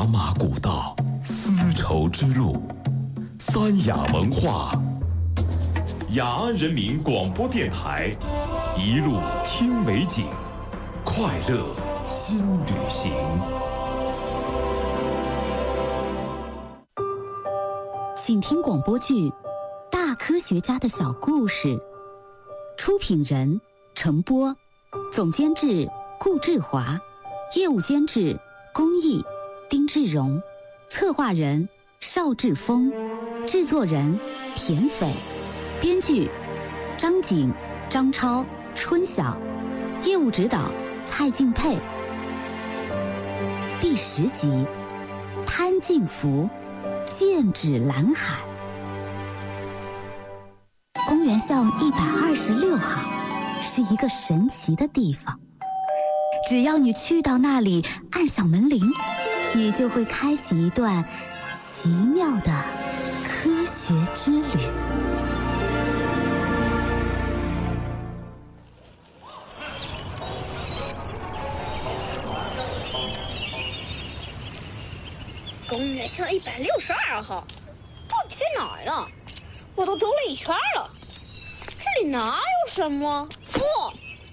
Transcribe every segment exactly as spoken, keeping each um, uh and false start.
茶马古道，丝绸之路，三雅文化。雅安人民广播电台，一路听美景，快乐新旅行。 请听广播剧《大科学家的小故事》，出品人程波，总监制顾志华，业务监制龚毅、丁志荣，策划人邵志峰，制作人田斐，编剧张景、张超、春晓，业务指导蔡敬佩。第十集，潘进福剑指蓝海。公园巷一百二十六号是一个神奇的地方，只要你去到那里，按响门铃，你就会开启一段奇妙的科学之旅。 公园巷一百六十二号，到底在哪儿呢？我都兜了一圈了，这里哪有什么？哦，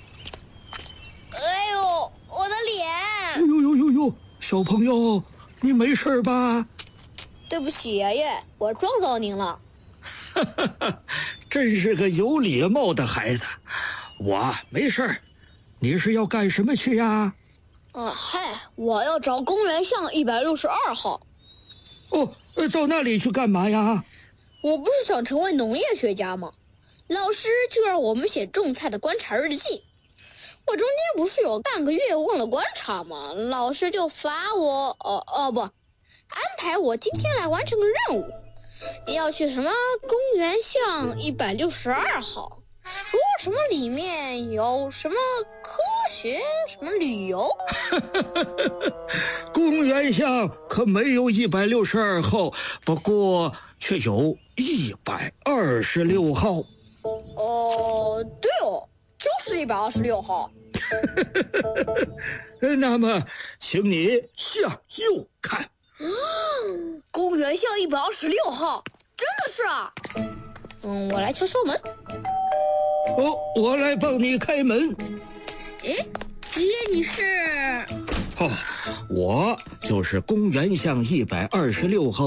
哎呦，我的脸！ 哎呦呦呦呦，小朋友，你没事吧？ 对不起，爷爷，我撞到您了。 哈哈哈，真是个有礼貌的孩子。我没事，你是要干什么去呀？ 啊，嗨，我要找公园巷一百六十二号。 哦，到那里去干嘛呀？ 我不是想成为农业学家吗？老师就让我们写种菜的观察日记。我中间不是有半个月忘了观察吗？老师就罚我，哦哦不，安排我今天来完成个任务。要去什么公园巷一百六十二号，说什么里面有什么科学什么旅游。 公园巷可没有一百六十二号，不过却有一百二十六号。 哦，对哦，就是一百二十六号。 那么，请你向右看。 公园巷一百二十六号，真的是啊。嗯，我来敲敲门。 哦，我来帮你开门。 诶，爷爷你是？ 哦，我就是公园巷一百二十六号